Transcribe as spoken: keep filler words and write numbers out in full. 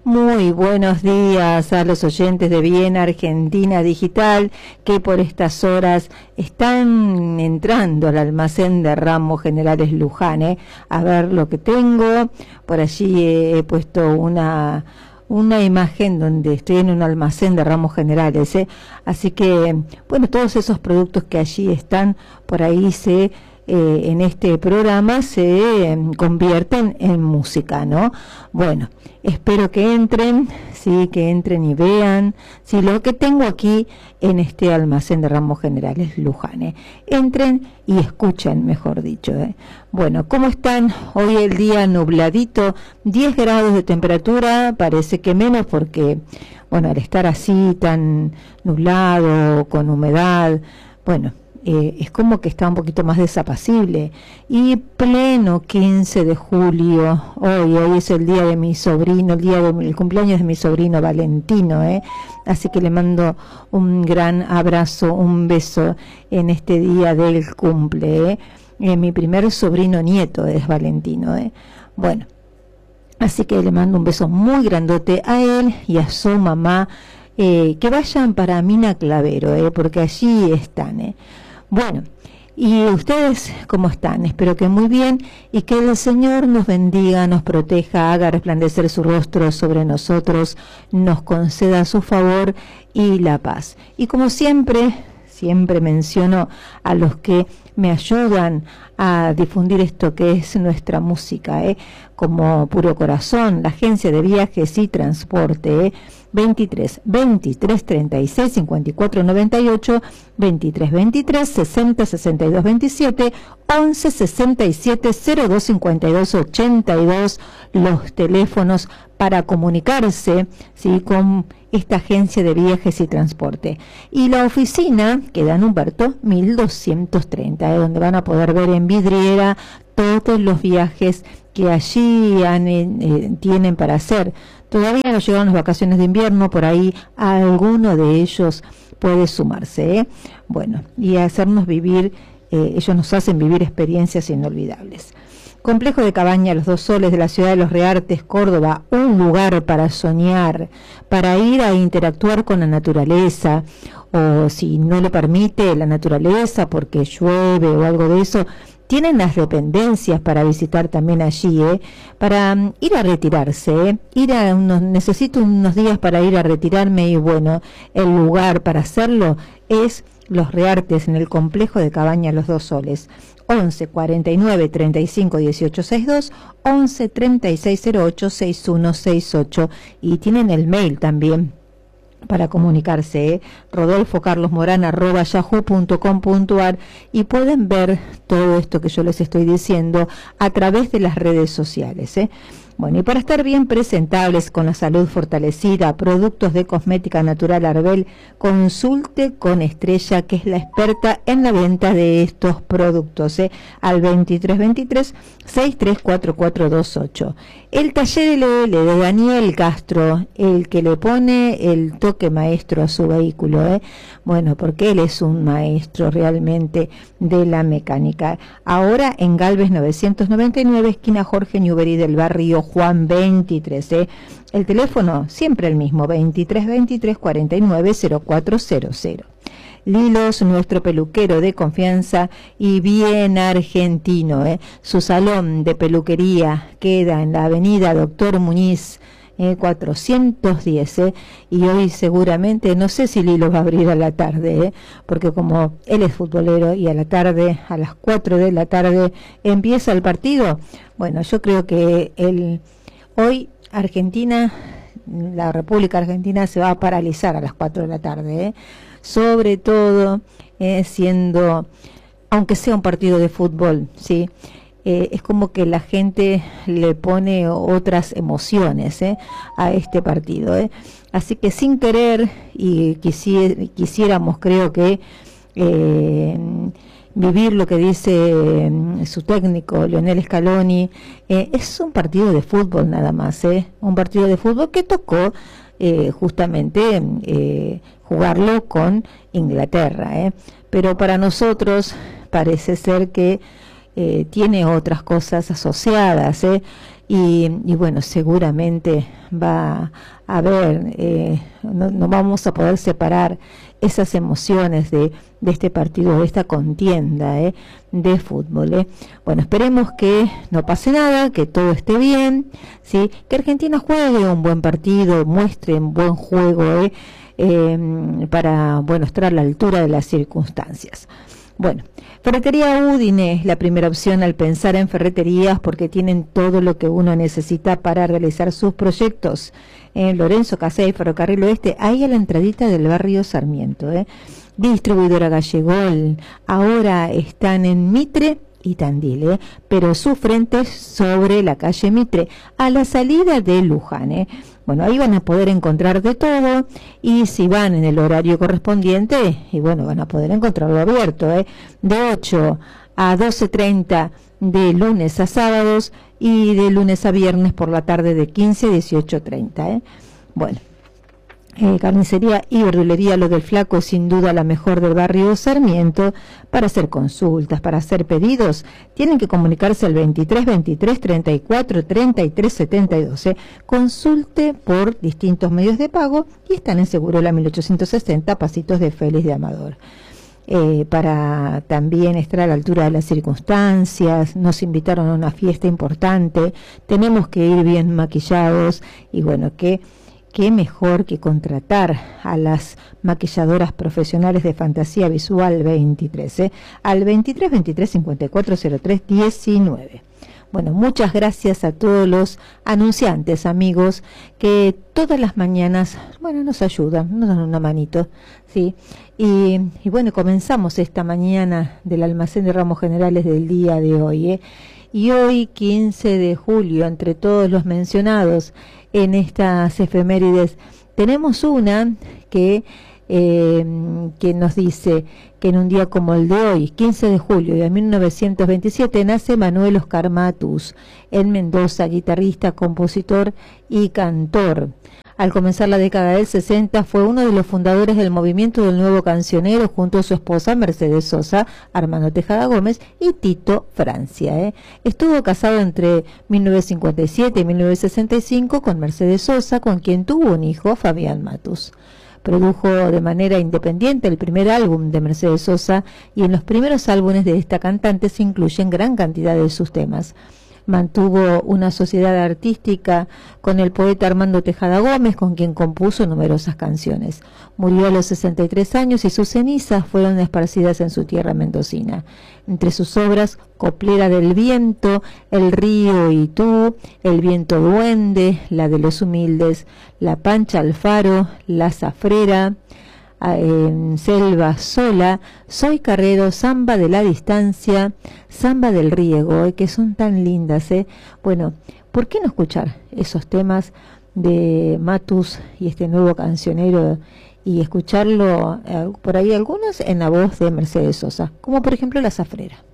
Muy buenos días a los oyentes de Bien Argentina Digital que por estas horas están entrando al almacén de Ramos Generales Luján, ¿eh? A ver lo que tengo. Por allí he puesto una una imagen donde estoy en un almacén de Ramos Generales, ¿eh? Así que, bueno, todos esos productos que allí están, por ahí se... Eh, en este programa se eh, convierten en música, ¿no? Bueno, espero que entren, sí, que entren y vean, sí, lo que tengo aquí en este almacén de Ramos Generales Luján, ¿eh? Entren y escuchen, mejor dicho, ¿eh? Bueno, ¿cómo están? Hoy el día nubladito, diez grados de temperatura, parece que menos porque, bueno, al estar así tan nublado, con humedad, bueno, Eh, es como que está un poquito más desapacible. Y pleno quince de julio, hoy, hoy es el día de mi sobrino, el día del cumpleaños de mi sobrino Valentino, ¿eh? Así que le mando un gran abrazo, un beso en este día del cumple, ¿eh? Eh, mi primer sobrino nieto es Valentino, ¿eh? Bueno, así que le mando un beso muy grandote a él y a su mamá, eh, que vayan para Mina Clavero, ¿eh? Porque allí están, ¿eh? Bueno, ¿y ustedes cómo están? Espero que muy bien y que el Señor nos bendiga, nos proteja, haga resplandecer su rostro sobre nosotros, nos conceda su favor y la paz. Y como siempre, siempre menciono a los que me ayudan a difundir esto que es nuestra música, ¿eh? Como Puro Corazón, la agencia de viajes y transporte, ¿eh? veintitrés, veintitrés, treinta y seis, cincuenta y cuatro, noventa y ocho, veintitrés, veintitrés, sesenta, sesenta y dos, veintisiete, once, sesenta y siete, cero dos, cincuenta y dos, ochenta y dos, los teléfonos para comunicarse, ¿sí?, con esta agencia de viajes y transporte. Y la oficina queda en Humberto mil doscientos treinta, ¿eh? Donde van a poder ver en vidriera todos los viajes que allí han, eh, tienen para hacer. Todavía no llegaron las vacaciones de invierno, por ahí alguno de ellos puede sumarse, ¿eh? Bueno, y hacernos vivir, eh, ellos nos hacen vivir experiencias inolvidables. Complejo de Cabaña Los Dos Soles de la ciudad de Los Reartes, Córdoba, un lugar para soñar, para ir a interactuar con la naturaleza, o si no lo permite la naturaleza porque llueve o algo de eso, tienen las dependencias para visitar también allí, ¿eh? Para um, ir a retirarse, ¿eh? ir a unos, necesito unos días para ir a retirarme y bueno, el lugar para hacerlo es Los Reartes en el complejo de Cabaña Los Dos Soles. once, cuarenta y nueve, treinta y cinco, dieciocho, sesenta y dos, once, treinta y seis, cero ocho, sesenta y uno sesenta y ocho, y tienen el mail también para comunicarse, ¿eh? rodolfo carlos morán arroba yahoo punto com punto ar, y pueden ver todo esto que yo les estoy diciendo a través de las redes sociales, ¿eh? Bueno, y para estar bien presentables, con la salud fortalecida, productos de cosmética natural Arbel, consulte con Estrella, que es la experta en la venta de estos productos, ¿eh? Al veintitrés, veintitrés, sesenta y tres, cuarenta y cuatro veintiocho. El taller L L de Daniel Castro, el que le pone el toque maestro a su vehículo, ¿eh? Bueno, porque él es un maestro realmente de la mecánica. Ahora en Galvez novecientos noventa y nueve, esquina Jorge Newbery del barrio Juan veintitrés, ¿eh? El teléfono siempre el mismo, veintitrés, veintitrés, cuarenta y nueve, cero cuatro cero cero. Lilos, nuestro peluquero de confianza y bien argentino, ¿eh? Su salón de peluquería queda en la avenida Doctor Muñiz, eh, cuatrocientos diez, ¿eh? Y hoy seguramente, no sé si Lilo va a abrir a la tarde, ¿eh? Porque como él es futbolero y a la tarde, a las cuatro de la tarde, empieza el partido. Bueno, yo creo que el, hoy Argentina, la República Argentina se va a paralizar a las cuatro de la tarde, ¿eh? Sobre todo eh, siendo, aunque sea un partido de fútbol, ¿sí? Eh, es como que la gente le pone otras emociones, ¿eh? a este partido, ¿eh? Así que sin querer, y quisier, quisiéramos, creo que, eh, vivir lo que dice eh, su técnico, Lionel Scaloni, eh, es un partido de fútbol nada más, ¿eh? Un partido de fútbol que tocó eh, justamente eh, jugarlo con Inglaterra, ¿eh? Pero para nosotros parece ser que eh, tiene otras cosas asociadas, ¿eh? y, y bueno, seguramente va a haber, eh, no, no vamos a poder separar esas emociones de, de este partido, de esta contienda eh, de fútbol. Eh. Bueno, esperemos que no pase nada, que todo esté bien, ¿sí? Que Argentina juegue un buen partido, muestre un buen juego eh, eh, para, bueno, estar a la altura de las circunstancias. Bueno, Ferretería Udine es la primera opción al pensar en ferreterías porque tienen todo lo que uno necesita para realizar sus proyectos. En Lorenzo Casey, Ferrocarril Oeste, ahí a la entradita del barrio Sarmiento. ¿eh? Distribuidora Gallegol, ahora están en Mitre y Tandil, ¿eh? pero su frente es sobre la calle Mitre, a la salida de Luján. ¿eh? Bueno, ahí van a poder encontrar de todo y si van en el horario correspondiente, y bueno, van a poder encontrarlo abierto, ¿eh? de ocho a doce treinta de lunes a sábados y de lunes a viernes por la tarde de quince a dieciocho treinta. ¿eh? Bueno. Eh, carnicería y verdulería Lo del Flaco es sin duda la mejor del barrio Sarmiento. Para hacer consultas, para hacer pedidos, tienen que comunicarse al veintitrés veintitrés treinta y cuatro treinta y tres setenta y dos. Eh. Consulte por distintos medios de pago y están en Segurola mil ochocientos sesenta, Pasitos de Félix de Amador. Eh, para también estar a la altura de las circunstancias, nos invitaron a una fiesta importante, tenemos que ir bien maquillados y bueno, que qué mejor que contratar a las maquilladoras profesionales de Fantasía Visual veintitrés, ¿eh? al veintitrés veintitrés cincuenta y cuatro cero tres diecinueve. Bueno, muchas gracias a todos los anunciantes, amigos, que todas las mañanas, bueno, nos ayudan, nos dan una manito, ¿sí? Y, y bueno, comenzamos esta mañana del almacén de ramos generales del día de hoy, ¿eh? Y hoy, quince de julio, entre todos los mencionados en estas efemérides, tenemos una que, eh, que nos dice que en un día como el de hoy, quince de julio de mil novecientos veintisiete, nace Manuel Oscar Matus, en Mendoza, guitarrista, compositor y cantor. Al comenzar la década del sesenta fue uno de los fundadores del movimiento del nuevo cancionero junto a su esposa Mercedes Sosa, Armando Tejada Gómez y Tito Francia. ¿eh? Estuvo casado entre mil novecientos cincuenta y siete y mil novecientos sesenta y cinco con Mercedes Sosa, con quien tuvo un hijo, Fabián Matus. Produjo de manera independiente el primer álbum de Mercedes Sosa y en los primeros álbumes de esta cantante se incluyen gran cantidad de sus temas. Mantuvo una sociedad artística con el poeta Armando Tejada Gómez, con quien compuso numerosas canciones. Murió a los sesenta y tres años y sus cenizas fueron esparcidas en su tierra mendocina. Entre sus obras, Coplera del Viento, El Río y Tú, El Viento Duende, La de los Humildes, La Pancha Alfaro, La Zafrera, en Selva Sola, Soy Carrero, Samba de la Distancia, Samba del Riego, eh, que son tan lindas. Eh. Bueno, ¿por qué no escuchar esos temas de Matus y este nuevo cancionero y escucharlo eh, por ahí algunos en la voz de Mercedes Sosa, como por ejemplo La Zafrera?